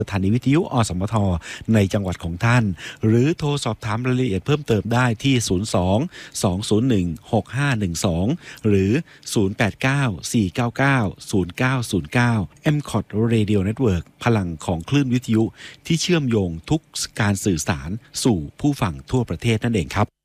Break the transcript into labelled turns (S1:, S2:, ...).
S1: สถานีวิทยุอสมทในจังหวัดของท่านหรือโทรสอบถามรายละเอียดเพิ่มเติมได้ที่ 02-201-6512 หรือ 089-499-0909 MCOT Radio Network พลังของคลื่นวิทยุที่เชื่อมโยงทุกการสื่อสารสู่ผู้ฟังทั่วประเทศนั่นเองครับ